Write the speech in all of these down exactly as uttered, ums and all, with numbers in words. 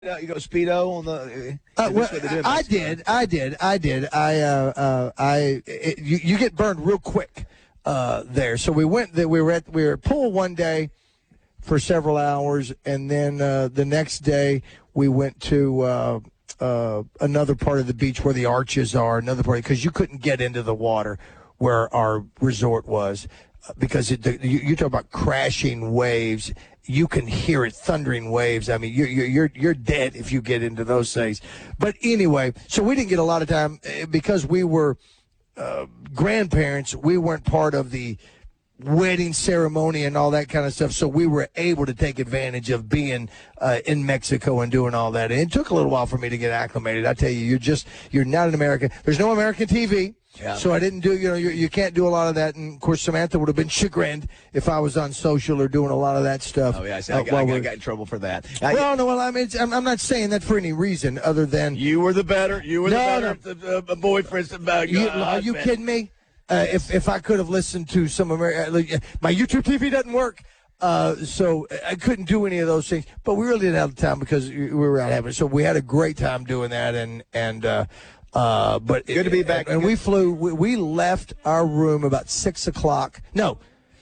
Uh, you go Speedo on the. Uh, well, I did, I did, I did. I, uh, uh, I, it, you, you get burned real quick uh, there. So we went. We were at we were at pool one day for several hours, and then uh, the next day we went to uh, uh, another part of the beach where the arches are. Another part because you couldn't get into the water where our resort was because it, the, you, you talk about crashing waves. You can hear it, thundering waves. I mean, you're you're you're dead if you get into those things. But anyway, so we didn't get a lot of time because we were uh, grandparents. We weren't part of the wedding ceremony and all that kind of stuff. So we were able to take advantage of being uh, in Mexico and doing all that. And it took a little while for me to get acclimated. I tell you, you're just you're not in America. There's no American T V. Yeah. So I didn't do, you know, you, you can't do a lot of that. And, of course, Samantha would have been chagrined if I was on social or doing a lot of that stuff. Oh, yeah, I, see, uh, I, got, I, got, I got in trouble for that. I, well, no, well, I mean, it's, I'm, I'm not saying that for any reason other than. You were the better. You were no, the better no. uh, boyfriend. About you, are you kidding me? Uh, if, if I could have listened to some American. My YouTube T V doesn't work. Uh, so I couldn't do any of those things. But we really didn't have the time because we were out having it. So we had a great time doing that. And, and, uh, Uh, but good to be back. And we flew. We, we left our room about six o'clock. No,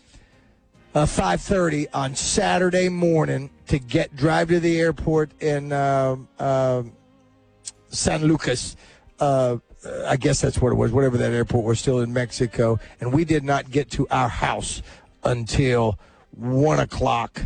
uh, five thirty on Saturday morning to get drive to the airport in uh, uh, San Lucas. Uh, I guess that's what it was. Whatever that airport was, still in Mexico, and we did not get to our house until one o'clock.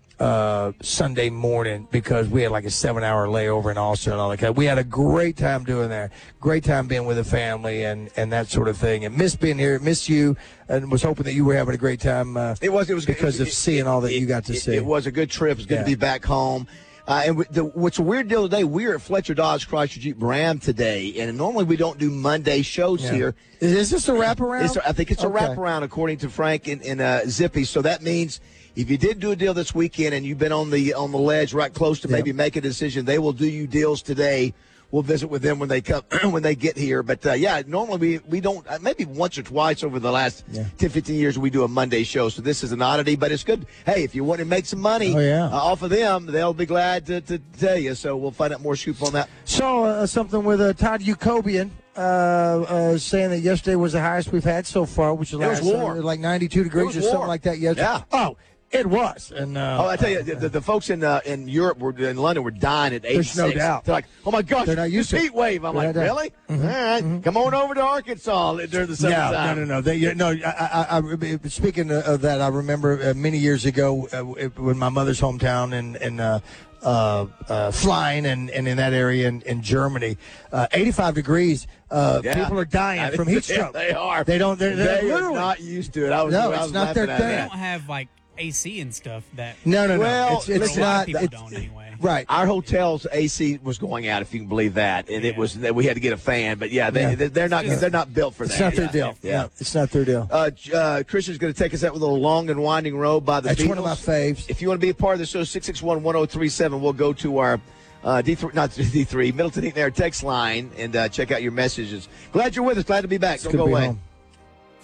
Uh, Sunday morning because we had like a seven-hour layover in Austin and all that kind of. We had a great time doing that. Great time being with the family and, and that sort of thing. And miss being here, miss you, and was hoping that you were having a great time. Uh, it was. It was because it, of it, seeing it, all that it, you got to it, see. It was a good trip. It was good yeah. to be back home. Uh, and the, what's a weird deal today, we're at Fletcher Dodge Chrysler Jeep Ram today, and normally we don't do Monday shows yeah. here. Is this a wraparound? It's, I think it's okay. a wraparound, according to Frank and, and uh, Zippy. So that means if you did do a deal this weekend and you've been on the on the ledge right close to maybe yep. make a decision, they will do you deals today. We'll visit with them when they come when they get here. But, uh, yeah, normally we, we don't – maybe once or twice over the last yeah. ten, fifteen years we do a Monday show. So this is an oddity, but it's good. Hey, if you want to make some money oh, yeah. uh, off of them, they'll be glad to, to tell you. So we'll find out more scoop on that. So uh, something with uh, Todd Jacobian uh, uh, saying that yesterday was the highest we've had so far, which is it was last, warm. Uh, like ninety-two degrees or warm. something like that yesterday. Yeah. Oh. It was, and uh, oh, I tell you, the, the folks in uh, in Europe were in London were dying at eighty-six. There's no doubt. They're like, oh my gosh, they're not used this to heat wave. I'm they're like, really? Mm-hmm. All right, mm-hmm. come on over to Arkansas during the summertime. Yeah, no, no, no. They, no, I, I, I, speaking of that, I remember uh, many years ago uh, when my mother's hometown in in uh, uh, uh, flying and, and in that area in, in Germany, uh, eighty-five degrees. Uh, yeah. People are dying I from heat stroke. Yeah, they are. They don't. They're, they're they literally are not used to it. I was, no, I it's was not their thing. They don't have like A C and stuff that. No, no, no. Well, it's, it's a lot not. of people it's, don't anyway. Right. Our hotel's A C was going out, if you can believe that, and yeah. it was that we had to get a fan. But yeah, they yeah. they're not they're not built for that. It's not their yeah. deal. Yeah. yeah, it's not their deal. Uh, uh, Christian's going to take us out with a long and winding road by the That's Beatles. one of my faves. If you want to be a part of the show, six six one, one oh three seven, we'll go to our uh, D three, not D three, Middleton Heat and Air text line and uh, check out your messages. Glad you're with us. Glad to be back. It's Don't good go to be away. home.